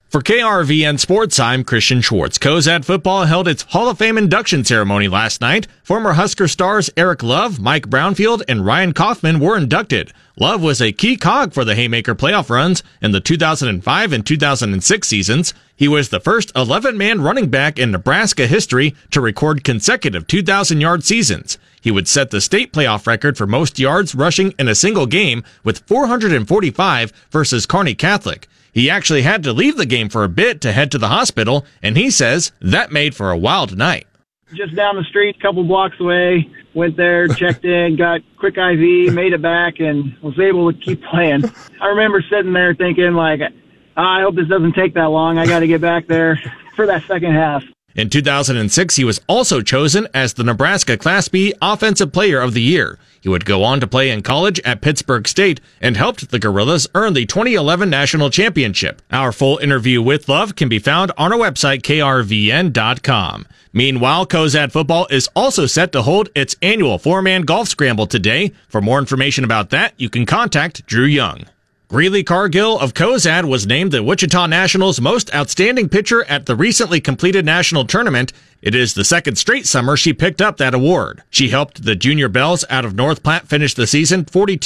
For KRVN Sports, I'm Christian Schwartz. Cozad football held its Hall of Fame induction ceremony last night. Former Husker stars Eric Love, Mike Brownfield, and Ryan Kaufman were inducted. Love was a key cog for the Haymaker playoff runs in the 2005 and 2006 seasons. He was the first 11-man running back in Nebraska history to record consecutive 2,000-yard seasons. He would set the state playoff record for most yards rushing in a single game with 445 versus Kearney Catholic. He actually had to leave the game for a bit to head to the hospital, and he says that made for a wild night. Just down the street, a couple blocks away, went there, checked in, got quick IV, made it back, and was able to keep playing. I remember sitting there thinking, like, I hope this doesn't take that long. I got to get back there for that second half. In 2006, he was also chosen as the Nebraska Class B Offensive Player of the Year. He would go on to play in college at Pittsburgh State and helped the Gorillas earn the 2011 National Championship. Our full interview with Love can be found on our website, krvn.com. Meanwhile, Cozad football is also set to hold its annual 4-man golf scramble today. For more information about that, you can contact Drew Young. Greeley Cargill of Cozad was named the Wichita Nationals' most outstanding pitcher at the recently completed national tournament. It is the second straight summer she picked up that award. She helped the Junior Bells out of North Platte finish the season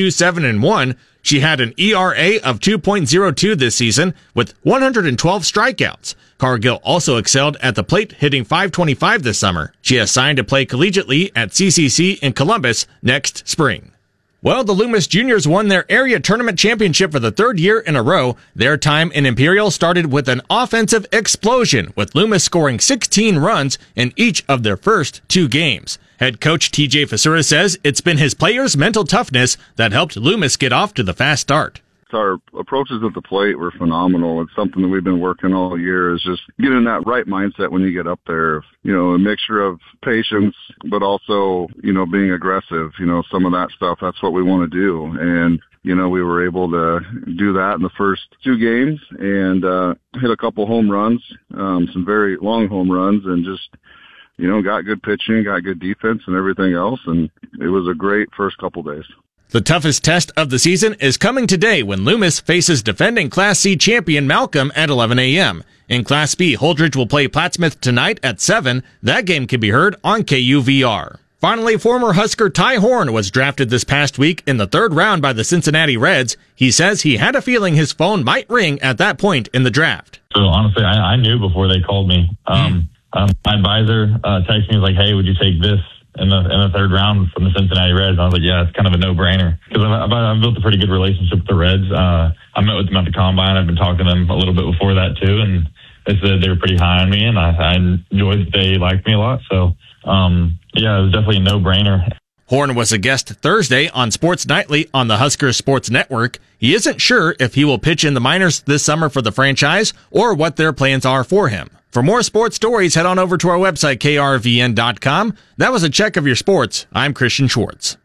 42-7-1. She had an ERA of 2.02 this season with 112 strikeouts. Cargill also excelled at the plate, hitting .525 this summer. She has signed to play collegiately at CCC in Columbus next spring. Well, the Loomis Juniors won their area tournament championship for the third year in a row. Their time in Imperial started with an offensive explosion, with Loomis scoring 16 runs in each of their first 2 games. Head coach TJ Fasura says it's been his players' mental toughness that helped Loomis get off to the fast start. Our approaches at the plate were phenomenal. It's something that we've been working all year, is just getting that right mindset when you get up there. You know, a mixture of patience, but also, you know, being aggressive. You know, some of that stuff, that's what we want to do. And, you know, we were able to do that in the first 2 games and hit a couple home runs, some very long home runs, and just, you know, got good pitching, got good defense and everything else. And it was a great first couple days. The toughest test of the season is coming today when Loomis faces defending Class C champion Malcolm at 11 a.m. In Class B, Holdridge will play Plattsmouth tonight at 7. That game can be heard on KUVR. Finally, former Husker Ty Horn was drafted this past week in the 3rd round by the Cincinnati Reds. He says he had a feeling his phone might ring at that point in the draft. So honestly, I knew before they called me. My advisor texted me, like, hey, would you take this in the 3rd round from the Cincinnati Reds? And I was like, yeah, it's kind of a no-brainer. Because I've built a pretty good relationship with the Reds. I met with them at the Combine. I've been talking to them a little bit before that, too. And they said they were pretty high on me, and I enjoyed that they liked me a lot. So, yeah, it was definitely a no-brainer. Horn was a guest Thursday on Sports Nightly on the Husker Sports Network. He isn't sure if he will pitch in the minors this summer for the franchise or what their plans are for him. For more sports stories, head on over to our website, krvn.com. That was a check of your sports. I'm Christian Schwartz.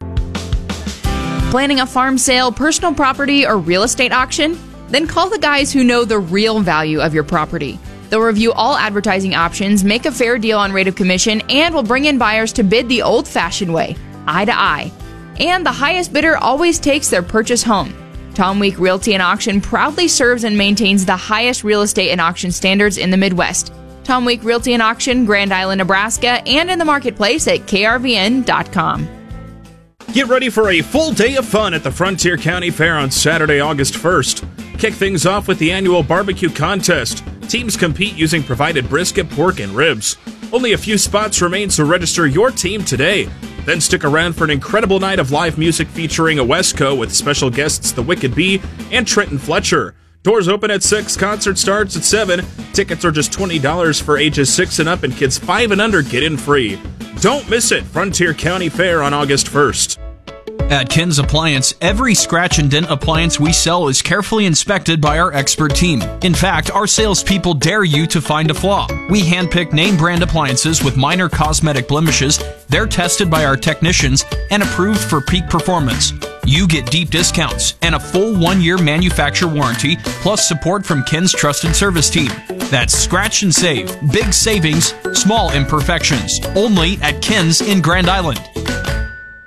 Planning a farm sale, personal property, or real estate auction? Then call the guys who know the real value of your property. They'll review all advertising options, make a fair deal on rate of commission, and will bring in buyers to bid the old-fashioned way, eye to eye. And the highest bidder always takes their purchase home. Tom Week Realty and Auction proudly serves and maintains the highest real estate and auction standards in the Midwest. Tom Week Realty and Auction, Grand Island, Nebraska, and in the marketplace at krvn.com. Get ready for a full day of fun at the Frontier County Fair on Saturday, August 1st. Kick things off with the annual barbecue contest. Teams compete using provided brisket, pork, and ribs. Only a few spots remain, so register your team today. Then stick around for an incredible night of live music featuring a Wesco with special guests The Wicked Bee and Trenton Fletcher. Doors open at 6, concert starts at 7. Tickets are just $20 for ages 6 and up, and kids 5 and under get in free. Don't miss it, Frontier County Fair on August 1st. At Ken's Appliance, every scratch and dent appliance we sell is carefully inspected by our expert team. In fact, our salespeople dare you to find a flaw. We handpick name brand appliances with minor cosmetic blemishes. They're tested by our technicians and approved for peak performance. You get deep discounts and a full 1-year manufacturer warranty, plus support from Ken's trusted service team. That's scratch and save. Big savings, small imperfections. Only at Ken's in Grand Island.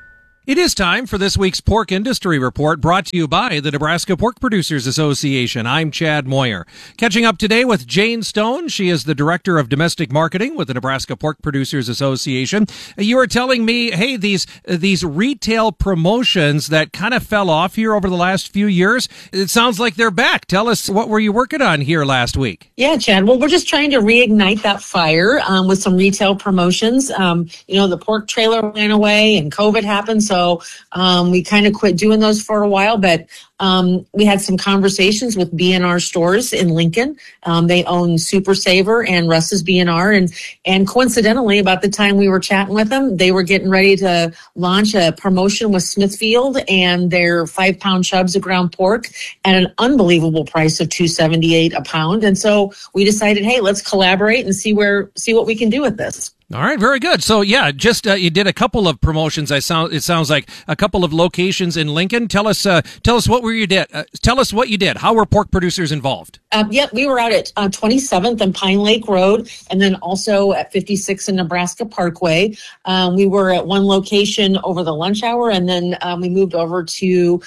It is time for this week's Pork Industry Report, brought to you by the Nebraska Pork Producers Association. I'm Chad Moyer. Catching up today with Jane Stone. She is the Director of Domestic Marketing with the Nebraska Pork Producers Association. You were telling me, hey, these retail promotions that kind of fell off here over the last few years, it sounds like they're back. Tell us, what were you working on here last week? Yeah, Chad. Well, we're just trying to reignite that fire with some retail promotions. The pork trailer went away and COVID happened, so we kind of quit doing those for a while, but we had some conversations with B&R stores in Lincoln. They own Super Saver and Russ's B&R, and coincidentally, about the time we were chatting with them, they were getting ready to launch a promotion with Smithfield and their 5-pound chubs of ground pork at an unbelievable price of $2.78 a pound. And so we decided, hey, let's collaborate and see what we can do with this. All right, very good. So yeah, just you did a couple of promotions. It sounds like a couple of locations in Lincoln. Tell us what you did. Tell us what you did. How were pork producers involved? We were out at 27th and Pine Lake Road, and then also at 56 and Nebraska Parkway. We were at one location over the lunch hour, and then we moved over to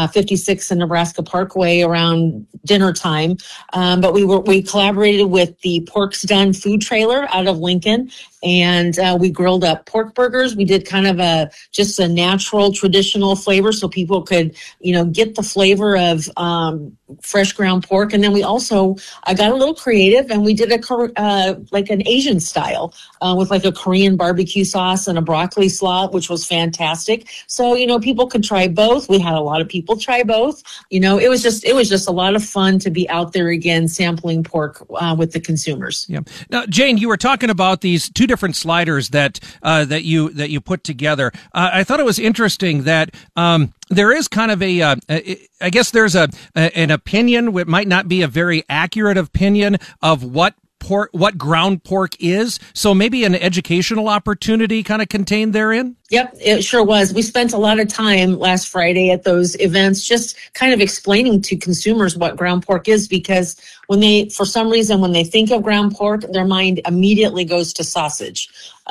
56 and Nebraska Parkway around dinner time. But we collaborated with the Pork's Done food trailer out of Lincoln. And we grilled up pork burgers. We did kind of just a natural, traditional flavor so people could, get the flavor of fresh ground pork. And then I got a little creative, and we did like an Asian style with like a Korean barbecue sauce and a broccoli slaw, which was fantastic. So, people could try both. We had a lot of people try both. It was just a lot of fun to be out there again, sampling pork with the consumers. Yeah. Now, Jane, you were talking about these two different sliders that you put together. I thought it was interesting that there is kind of I guess there's an opinion. It might not be a very accurate opinion of what ground pork is. So maybe an educational opportunity kind of contained therein. Yep, it sure was. We spent a lot of time last Friday at those events just kind of explaining to consumers what ground pork is, because for some reason, when they think of ground pork, their mind immediately goes to sausage.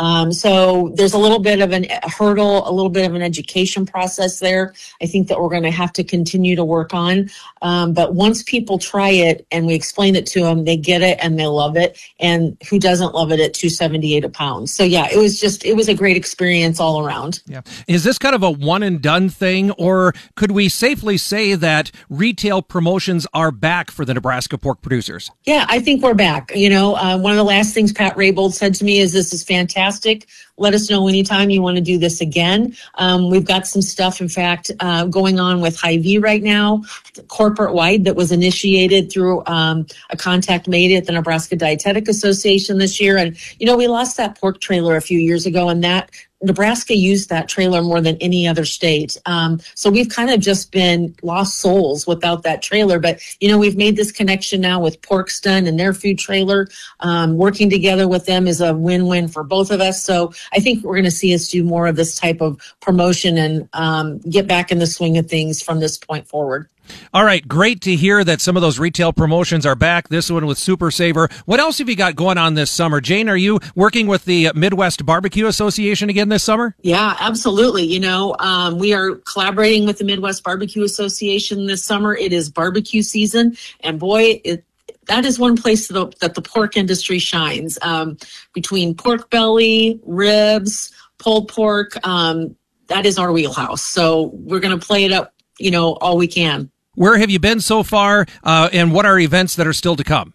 So there's a little bit of a hurdle, a little bit of an education process there. I think that we're going to have to continue to work on. But once people try it and we explain it to them, they get it and they love it. And who doesn't love it at $2.78 a pound? So yeah, it was a great experience all around. Yeah. Is this kind of a one and done thing, or could we safely say that retail promotions are back for the Nebraska pork producers? Yeah, I think we're back. One of the last things Pat Raybould said to me is, this is fantastic. Let us know anytime you want to do this again. We've got some stuff, in fact, going on with Hy-Vee right now, corporate wide, that was initiated through a contact made at the Nebraska Dietetic Association this year. And, we lost that pork trailer a few years ago, and Nebraska used that trailer more than any other state. So we've kind of just been lost souls without that trailer. But, we've made this connection now with Pork's Done and their food trailer. Working together with them is a win-win for both of us. So I think we're going to see us do more of this type of promotion and get back in the swing of things from this point forward. All right, great to hear that some of those retail promotions are back. This one with Super Saver. What else have you got going on this summer? Jane, are you working with the Midwest Barbecue Association again this summer? Yeah, absolutely. We are collaborating with the Midwest Barbecue Association this summer. It is barbecue season, and boy, that is one place that the pork industry shines. Between pork belly, ribs, pulled pork, that is our wheelhouse. So we're going to play it up, all we can. Where have you been so far, and what are events that are still to come?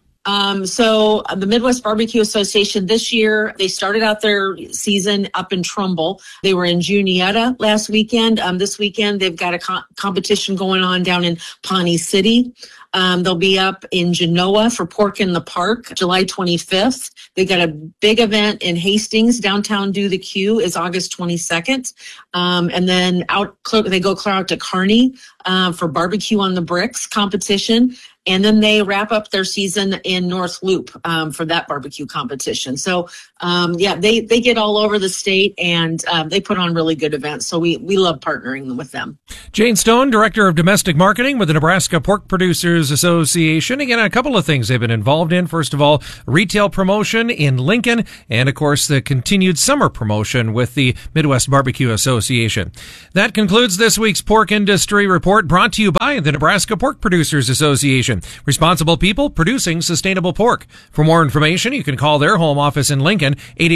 So the Midwest Barbecue Association this year, they started out their season up in Trumbull. They were in Juniata last weekend. This weekend, they've got a competition going on down in Pawnee City. They'll be up in Genoa for Pork in the Park, July 25th. They got a big event in Hastings, downtown. Do the Q is August 22nd. And then they go clear out to Kearney for Barbecue on the Bricks competition. And then they wrap up their season in North Loop for that barbecue competition. So, they get all over the state, and they put on really good events. So we love partnering with them. Jane Stone, Director of Domestic Marketing with the Nebraska Pork Producers Association. Again, a couple of things they've been involved in. First of all, retail promotion in Lincoln, and of course, the continued summer promotion with the Midwest Barbecue Association. That concludes this week's Pork Industry Report, brought to you by the Nebraska Pork Producers Association. Responsible people producing sustainable pork. For more information, you can call their home office in Lincoln,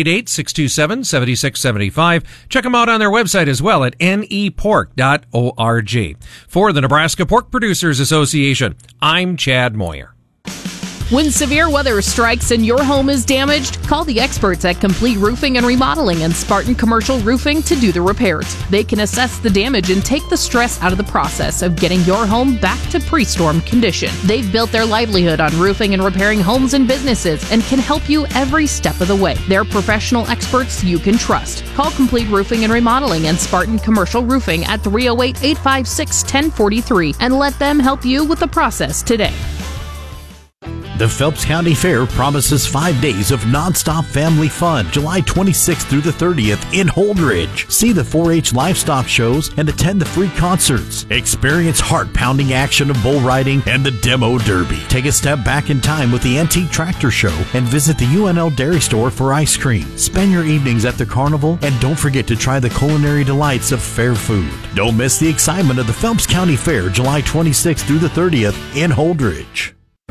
888-627-7675. Check them out on their website as well at nepork.org. For the Nebraska Pork Producers Association, I'm Chad Moyer. When severe weather strikes and your home is damaged, call the experts at Complete Roofing and Remodeling and Spartan Commercial Roofing to do the repairs. They can assess the damage and take the stress out of the process of getting your home back to pre-storm condition. They've built their livelihood on roofing and repairing homes and businesses and can help you every step of the way. They're professional experts you can trust. Call Complete Roofing and Remodeling and Spartan Commercial Roofing at 308-856-1043 and let them help you with the process today. The Phelps County Fair promises 5 days of nonstop family fun, July 26th through the 30th in Holdridge. See the 4-H livestock shows and attend the free concerts. Experience heart-pounding action of bull riding and the Demo Derby. Take a step back in time with the Antique Tractor Show and visit the UNL Dairy Store for ice cream. Spend your evenings at the carnival and don't forget to try the culinary delights of fair food. Don't miss the excitement of the Phelps County Fair, July 26th through the 30th in Holdridge.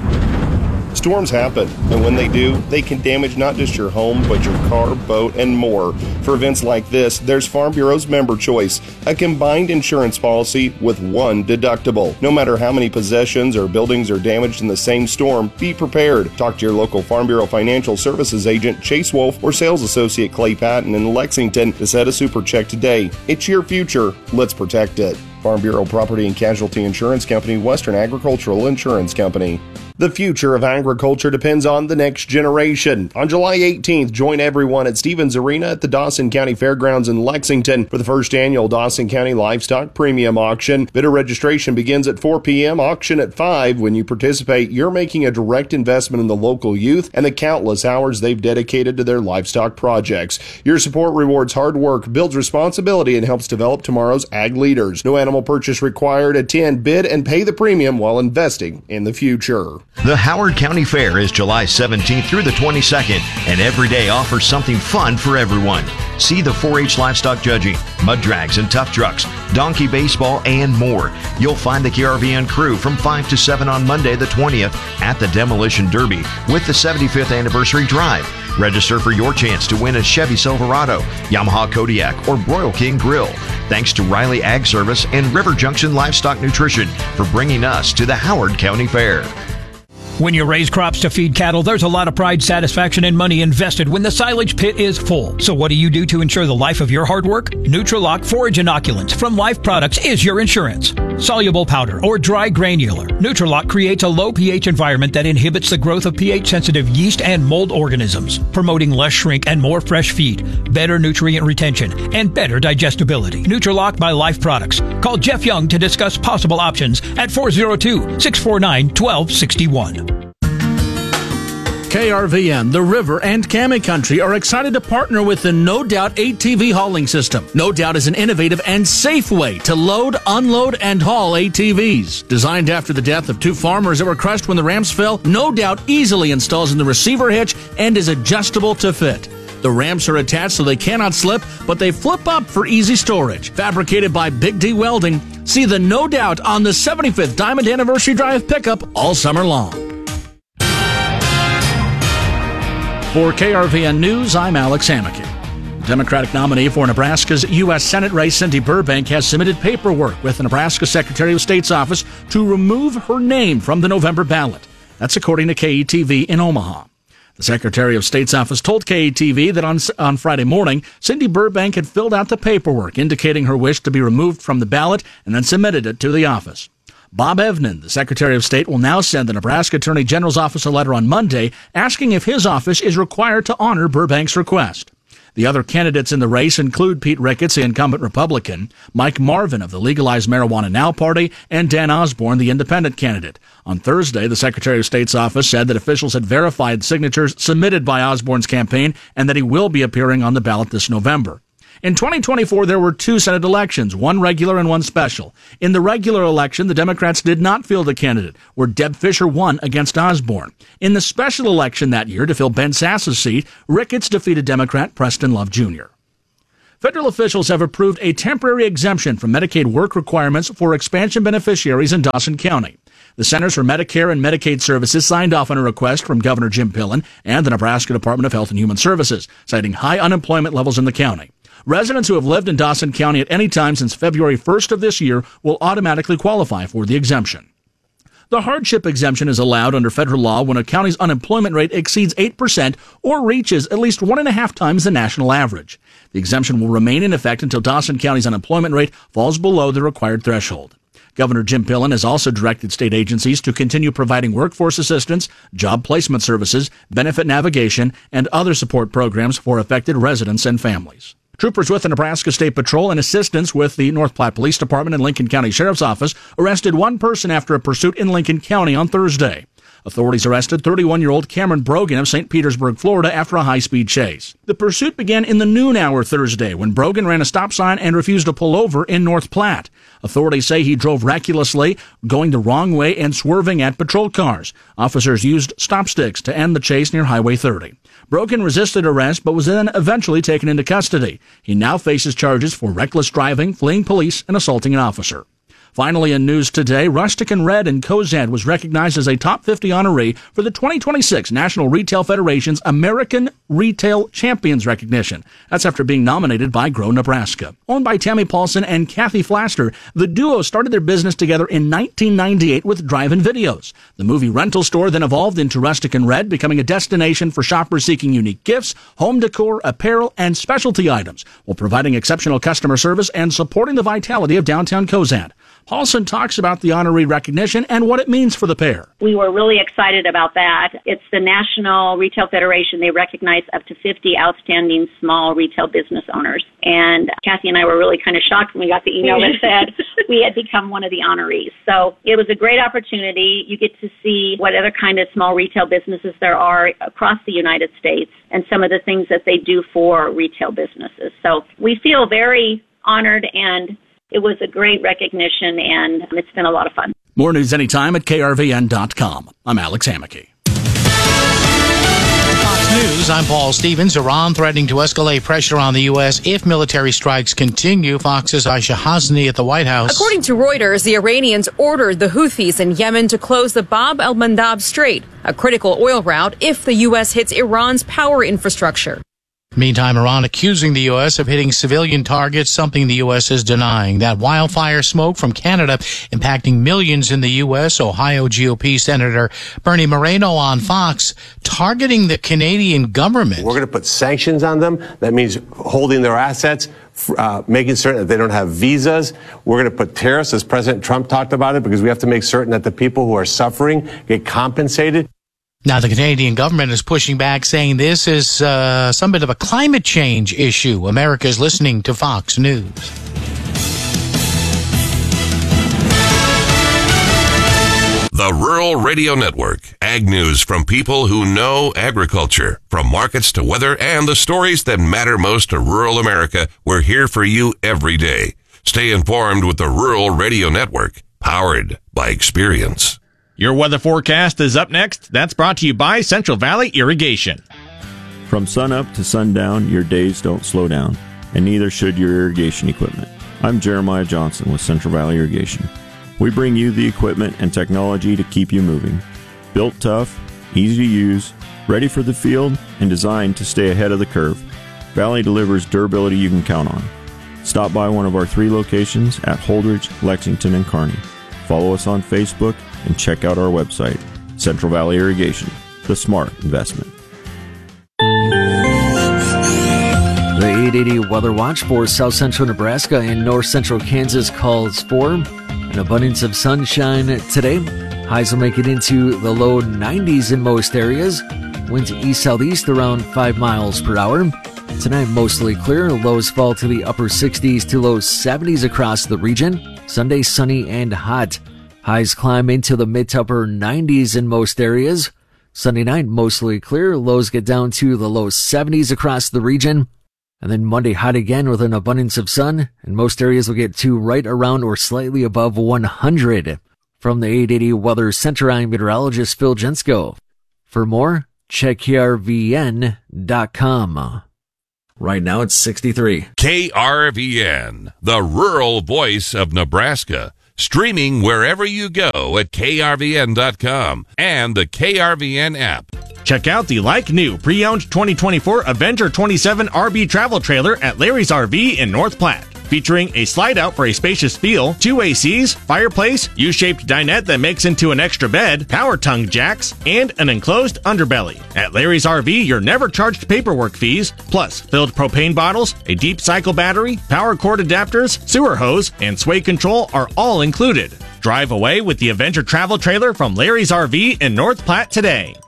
Storms happen, and when they do, they can damage not just your home, but your car, boat, and more. For events like this, there's Farm Bureau's Member Choice, a combined insurance policy with one deductible. No matter how many possessions or buildings are damaged in the same storm, be prepared. Talk to your local Farm Bureau Financial Services agent, Chase Wolf, or sales associate Clay Patton in Lexington to set a super check today. It's your future. Let's protect it. Farm Bureau Property and Casualty Insurance Company, Western Agricultural Insurance Company. The future of agriculture depends on the next generation. On July 18th, join everyone at Stevens Arena at the Dawson County Fairgrounds in Lexington for the first annual Dawson County Livestock Premium Auction. Bidder registration begins at 4 p.m., auction at 5. When you participate, you're making a direct investment in the local youth and the countless hours they've dedicated to their livestock projects. Your support rewards hard work, builds responsibility, and helps develop tomorrow's ag leaders. No animal purchase required. Attend, bid, and pay the premium while investing in the future. The Howard County Fair is July 17th through the 22nd, and every day offers something fun for everyone. See the 4-H livestock judging, mud drags and tough trucks, donkey baseball, and more. You'll find the KRVN crew from 5 to 7 on Monday the 20th at the Demolition Derby with the 75th anniversary drive. Register for your chance to win a Chevy Silverado, Yamaha Kodiak, or Royal King Grill. Thanks to Riley Ag Service and River Junction Livestock Nutrition for bringing us to the Howard County Fair. When you raise crops to feed cattle, there's a lot of pride, satisfaction, and money invested when the silage pit is full. So what do you do to ensure the life of your hard work? Nutralock Forage Inoculants from Life Products is your insurance. Soluble powder or dry granular, Nutralock creates a low pH environment that inhibits the growth of pH-sensitive yeast and mold organisms, promoting less shrink and more fresh feed, better nutrient retention, and better digestibility. Nutralock by Life Products. Call Jeff Young to discuss possible options at 402-649-1261. KRVN, The River, and Cammy Country are excited to partner with the No Doubt ATV hauling system. No Doubt is an innovative and safe way to load, unload, and haul ATVs. Designed after the death of 2 farmers that were crushed when the ramps fell, No Doubt easily installs in the receiver hitch and is adjustable to fit. The ramps are attached so they cannot slip, but they flip up for easy storage. Fabricated by Big D Welding. See the No Doubt on the 75th Diamond Anniversary Drive pickup all summer long. For KRVN News, I'm Alex Hammack. Democratic nominee for Nebraska's U.S. Senate race, Cindy Burbank, has submitted paperwork with the Nebraska Secretary of State's office to remove her name from the November ballot. That's according to KETV in Omaha. The Secretary of State's office told KETV that on Friday morning, Cindy Burbank had filled out the paperwork indicating her wish to be removed from the ballot and then submitted it to the office. Bob Evnen, the Secretary of State, will now send the Nebraska Attorney General's office a letter on Monday asking if his office is required to honor Burbank's request. The other candidates in the race include Pete Ricketts, the incumbent Republican, Mike Marvin of the Legalize Marijuana Now Party, and Dan Osborne, the independent candidate. On Thursday, the Secretary of State's office said that officials had verified signatures submitted by Osborne's campaign and that he will be appearing on the ballot this November. In 2024, there were 2 Senate elections, one regular and one special. In the regular election, the Democrats did not field a candidate, where Deb Fischer won against Osborne. In the special election that year to fill Ben Sasse's seat, Ricketts defeated Democrat Preston Love Jr. Federal officials have approved a temporary exemption from Medicaid work requirements for expansion beneficiaries in Dawson County. The Centers for Medicare and Medicaid Services signed off on a request from Governor Jim Pillen and the Nebraska Department of Health and Human Services, citing high unemployment levels in the county. Residents who have lived in Dawson County at any time since February 1st of this year will automatically qualify for the exemption. The hardship exemption is allowed under federal law when a county's unemployment rate exceeds 8% or reaches at least 1.5 times the national average. The exemption will remain in effect until Dawson County's unemployment rate falls below the required threshold. Governor Jim Pillen has also directed state agencies to continue providing workforce assistance, job placement services, benefit navigation, and other support programs for affected residents and families. Troopers with the Nebraska State Patrol in assistance with the North Platte Police Department and Lincoln County Sheriff's Office arrested one person after a pursuit in Lincoln County on Thursday. Authorities arrested 31-year-old Cameron Brogan of St. Petersburg, Florida, after a high-speed chase. The pursuit began in the noon hour Thursday when Brogan ran a stop sign and refused to pull over in North Platte. Authorities say he drove recklessly, going the wrong way and swerving at patrol cars. Officers used stop sticks to end the chase near Highway 30. Brogan resisted arrest but was then eventually taken into custody. He now faces charges for reckless driving, fleeing police, and assaulting an officer. Finally, in news today, Rustican Red in Cozad was recognized as a top 50 honoree for the 2026 National Retail Federation's American Retail Champions recognition. That's after being nominated by Grow Nebraska. Owned by Tammy Paulson and Kathy Flaster, the duo started their business together in 1998 with drive-in videos. The movie rental store then evolved into Rustican Red, becoming a destination for shoppers seeking unique gifts, home decor, apparel, and specialty items, while providing exceptional customer service and supporting the vitality of downtown Cozad. Paulson talks about the honoree recognition and what it means for the pair. We were really excited about that. It's the National Retail Federation. They recognize up to 50 outstanding small retail business owners. And Kathy and I were really kind of shocked when we got the email that said we had become one of the honorees. So it was a great opportunity. You get to see what other kind of small retail businesses there are across the United States and some of the things that they do for retail businesses. So we feel very honored, and it was a great recognition, and it's been a lot of fun. More news anytime at krvn.com. I'm Alex Hammack. Fox News, I'm Paul Stevens. Iran threatening to escalate pressure on the U.S. if military strikes continue. Fox's Aisha Hasni at the White House. According to Reuters, the Iranians ordered the Houthis in Yemen to close the Bab el-Mandab Strait, a critical oil route, if the U.S. hits Iran's power infrastructure. Meantime, Iran accusing the U.S. of hitting civilian targets, something the U.S. is denying. That wildfire smoke from Canada impacting millions in the U.S. Ohio GOP Senator Bernie Moreno on Fox targeting the Canadian government. We're going to put sanctions on them. That means holding their assets, making certain that they don't have visas. We're going to put tariffs, as President Trump talked about it, because we have to make certain that the people who are suffering get compensated. Now, the Canadian government is pushing back, saying this is some bit of a climate change issue. America's listening to Fox News. The Rural Radio Network. Ag news from people who know agriculture. From markets to weather and the stories that matter most to rural America, we're here for you every day. Stay informed with the Rural Radio Network, powered by experience. Your weather forecast is up next. That's brought to you by Central Valley Irrigation. From sunup to sundown, your days don't slow down, and neither should your irrigation equipment. I'm Jeremiah Johnson with Central Valley Irrigation. We bring you the equipment and technology to keep you moving. Built tough, easy to use, ready for the field, and designed to stay ahead of the curve, Valley delivers durability you can count on. Stop by one of our 3 locations at Holdridge, Lexington, and Kearney. Follow us on Facebook and check out our website, Central Valley Irrigation, the smart investment. The 880 Weather Watch for south central Nebraska and north central Kansas calls for an abundance of sunshine today. Highs will make it into the low 90s in most areas. Winds east-southeast around 5 miles per hour. Tonight, mostly clear. Lows fall to the upper 60s to low 70s across the region. Sunday, sunny and hot. Highs climb into the mid to upper 90s in most areas. Sunday night, mostly clear. Lows get down to the low 70s across the region. And then Monday, hot again with an abundance of sun. And most areas will get to right around or slightly above 100. From the 880 Weather Center, I'm meteorologist Phil Jensko. For more, check krvn.com. Right now it's 63. KRVN, the rural voice of Nebraska. Streaming wherever you go at krvn.com and the KRVN app. Check out the like-new pre-owned 2024 Avenger 27 RB travel trailer at Larry's RV in North Platte. Featuring a slide-out for a spacious feel, 2 ACs, fireplace, U-shaped dinette that makes into an extra bed, power tongue jacks, and an enclosed underbelly. At Larry's RV, you're never charged paperwork fees, plus filled propane bottles, a deep cycle battery, power cord adapters, sewer hose, and sway control are all included. Drive away with the Avenger travel trailer from Larry's RV in North Platte today.